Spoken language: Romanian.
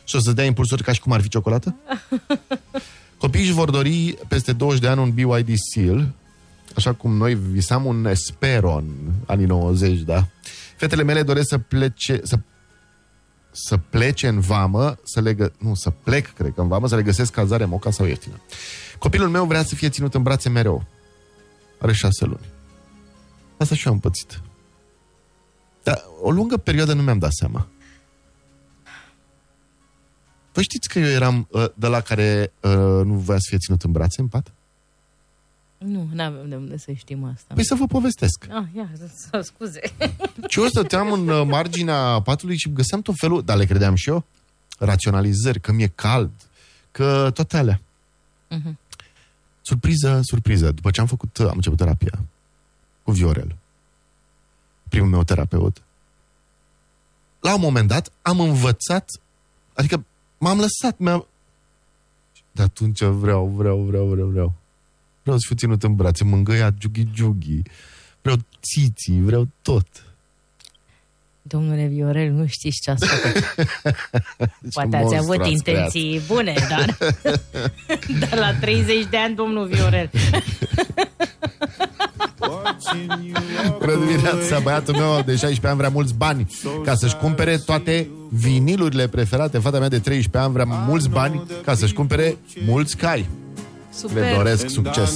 Și o să dea impulsuri ca și cum ar fi ciocolată? Copiii își vor dori peste 20 de ani un BYD Seal, așa cum noi visam un Esperon, anii 90, da? Fetele mele doresc să plece în vamă, să plec, cred că în vamă, să le găsesc cazare moca sau ieftină. Copilul meu vrea să fie ținut în brațe mereu. Are 6 luni. Asta și eu am pățit. Dar o lungă perioadă nu mi-am dat seama. Păi știți că eu eram de la care nu voia să fie ținut în brațe, în pat? Nu, n-avem de unde să știm asta. Păi să vă povestesc. Scuze. Și eu stăteam în marginea patului și găseam tot felul, dar le credeam și eu, raționalizări, că mi-e cald, că toate alea. Surpriză. După ce am început terapia cu Viorel, primul meu terapeut, la un moment dat am învățat, adică m-am lăsat, de atunci vreau. Vreau să fiu ținut în brațe, mângâia giughi, vreau țiții, vreau tot. Domnule Viorel, nu știți ce ați făcut. Poate ați avut intenții bune, dar la 30 de ani, domnul Viorel. Bună dimineața, băiatul meu de 16 ani vrea mulți bani ca să-și cumpere toate vinilurile preferate. Fata mea de 13 ani vrea mulți bani ca să-și cumpere mulți cai. Super. Le doresc succes.